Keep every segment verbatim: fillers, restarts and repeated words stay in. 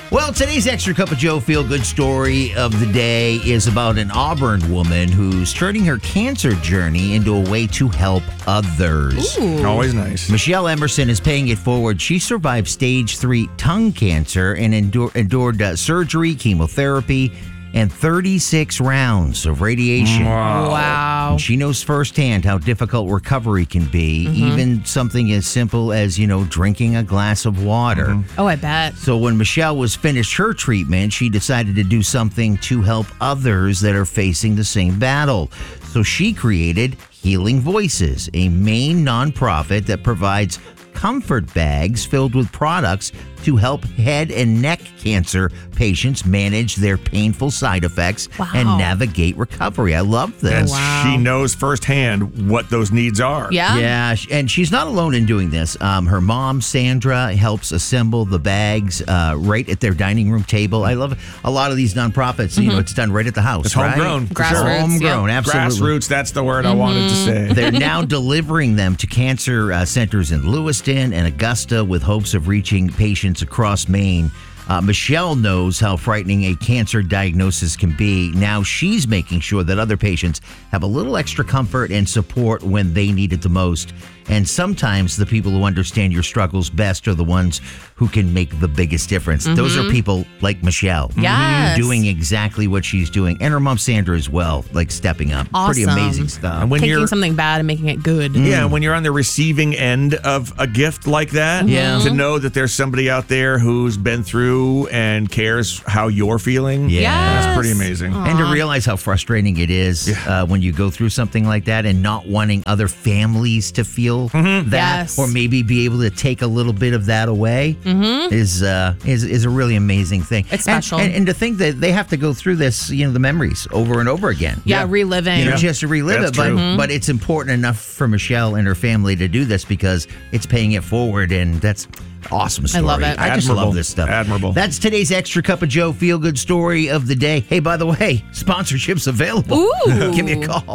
Well, today's Extra Cup of Joe feel-good story of the day is about an Auburn woman who's turning her cancer journey into a way to help others. Ooh. Always nice. Michelle Emerson is paying it forward. She survived stage three tongue cancer and endure, endured uh, surgery, chemotherapy, and thirty-six rounds of radiation. Wow. Wow. And she knows firsthand how difficult recovery can be, mm-hmm. even something as simple as, you know, drinking a glass of water. Mm-hmm. Oh, I bet. So when Michelle was finished her treatment, she decided to do something to help others that are facing the same battle. So she created Healing Voices, a Maine nonprofit that provides comfort bags filled with products to help head and neck cancer patients manage their painful side effects wow. and navigate recovery. I love this. And wow. she knows firsthand what those needs are. Yeah. Yeah, and she's not alone in doing this. Um, her mom, Sandra, helps assemble the bags uh, right at their dining room table. I love a lot of these nonprofits. Mm-hmm. You know, it's done right at the house. It's right? homegrown. For Grassroots, sure. Homegrown, yeah. absolutely. Grassroots, that's the word mm-hmm. I wanted to say. They're now delivering them to cancer uh, centers in Lewiston and Augusta with hopes of reaching patients across Maine. Uh, Michelle knows how frightening a cancer diagnosis can be. Now she's making sure that other patients have a little extra comfort and support when they need it the most. And sometimes the people who understand your struggles best are the ones who can make the biggest difference. Mm-hmm. Those are people like Michelle. Yes. Doing exactly what she's doing. And her mom, Sandra, as well, like stepping up. Awesome. Pretty amazing stuff. And when Taking you're, something bad and making it good. Yeah, when you're on the receiving end of a gift like that, Yeah. to know that there's somebody out there who's been through and cares how you're feeling, Yeah. Yes. that's pretty amazing. And to realize how frustrating it is Yeah. uh, when you go through something like that and not wanting other families to feel Mm-hmm. that, Yes. or maybe be able to take a little bit of that away Mm-hmm. is uh, is is a really amazing thing. It's And- special. And, and to think that they have to go through this, you know, the memories over and over again. Yeah, reliving. You know, Yeah. just to relive That's it. But, true. Mm-hmm. but it's important enough for Michelle and her family to do this because it's paying it forward, and that's awesome story. I love it. I just Admirable. love this stuff. Admirable. That's today's Extra Cup of Joe feel-good story of the day. Hey, by the way, sponsorship's available. Ooh. Give me a call.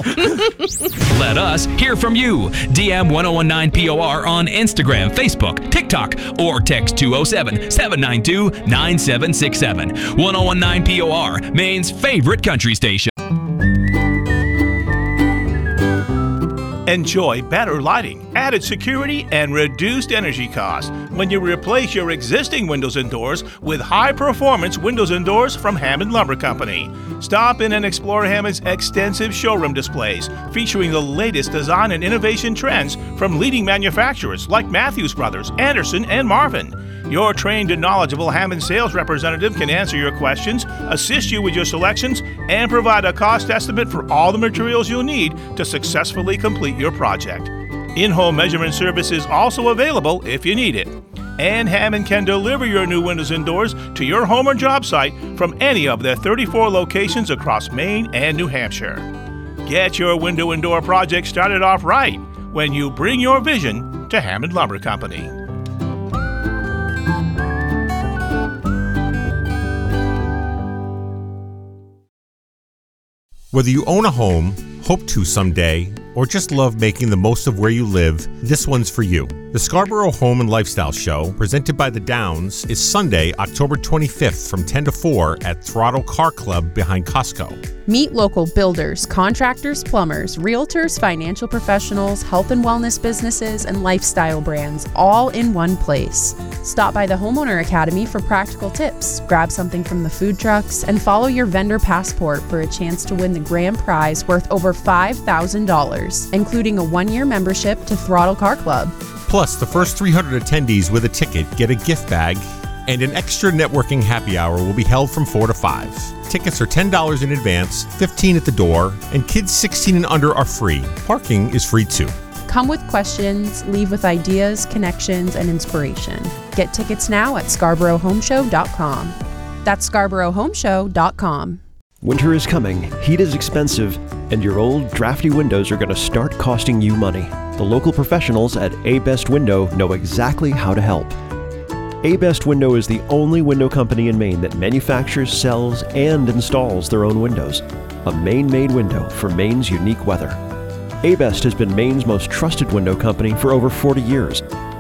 Let us hear from you. D M ten nineteen P O R on Instagram, Facebook, TikTok, or text two oh seven, seven nine two, nine seven six seven. ten nineteen P O R, Maine's favorite country station. Enjoy better lighting, added security, and reduced energy costs when you replace your existing windows and doors with high-performance windows and doors from Hammond Lumber Company. Stop in and explore Hammond's extensive showroom displays featuring the latest design and innovation trends from leading manufacturers like Matthews Brothers, Anderson, and Marvin. Your trained and knowledgeable Hammond sales representative can answer your questions, assist you with your selections, and provide a cost estimate for all the materials you'll need to successfully complete your project. In-home measurement service is also available if you need it. And Hammond can deliver your new windows and doors to your home or job site from any of their thirty-four locations across Maine and New Hampshire. Get your window and door project started off right when you bring your vision to Hammond Lumber Company. Whether you own a home, hope to someday, or just love making the most of where you live, this one's for you. The Scarborough Home and Lifestyle Show, presented by The Downs, is Sunday, October twenty-fifth from ten to four at Throttle Car Club behind Costco. Meet local builders, contractors, plumbers, realtors, financial professionals, health and wellness businesses, and lifestyle brands, all in one place. Stop by the Homeowner Academy for practical tips, grab something from the food trucks, and follow your vendor passport for a chance to win the grand prize worth over five thousand dollars, including a one-year membership to Throttle Car Club. Plus, the first three hundred attendees with a ticket get a gift bag, and an extra networking happy hour will be held from four to five. Tickets are ten dollars in advance, fifteen dollars at the door, and kids sixteen and under are free. Parking is free too. Come with questions, leave with ideas, connections, and inspiration. Get tickets now at scarborough home show dot com. That's scarborough home show dot com. Winter is coming, heat is expensive, and your old drafty windows are going to start costing you money. The local professionals at A-Best Window know exactly how to help. A-Best Window is the only window company in Maine that manufactures, sells, and installs their own windows. A Maine-made window for Maine's unique weather. A-Best has been Maine's most trusted window company for over forty years,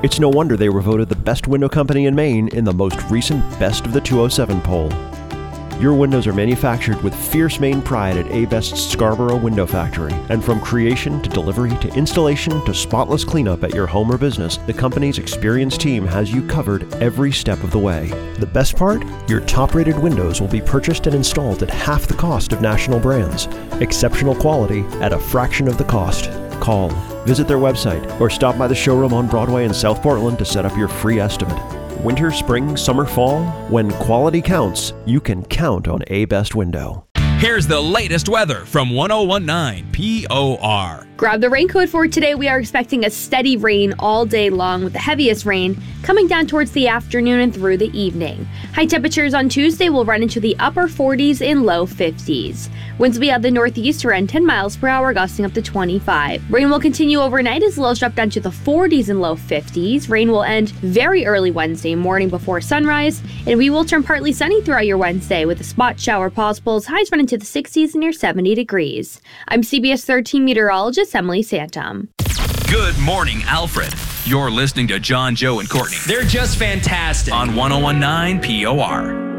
It's no wonder they were voted the best window company in Maine in the most recent Best of the two oh seven poll. Your windows are manufactured with fierce Maine pride at A-Best's Scarborough Window Factory. And from creation to delivery to installation to spotless cleanup at your home or business, the company's experienced team has you covered every step of the way. The best part? Your top-rated windows will be purchased and installed at half the cost of national brands. Exceptional quality at a fraction of the cost. Call, visit their website, or stop by the showroom on Broadway in South Portland to set up your free estimate. Winter, spring, summer, fall, when quality counts, you can count on A-Best Window. Here's the latest weather from one oh one point nine P O R. Grab the raincoat for today. We are expecting a steady rain all day long, with the heaviest rain coming down towards the afternoon and through the evening. High temperatures on Tuesday will run into the upper forties and low fifties. Winds will be out the northeast around ten miles per hour, gusting up to twenty-five. Rain will continue overnight as lows drop down to the forties and low fifties. Rain will end very early Wednesday morning before sunrise, and we will turn partly sunny throughout your Wednesday with a spot shower possible as highs run into the sixties and near seventy degrees. I'm C B S thirteen meteorologist Emily Santum. Good morning, Alfred. You're listening to John, Joe, and Courtney. They're just fantastic. On one oh one point nine P O R.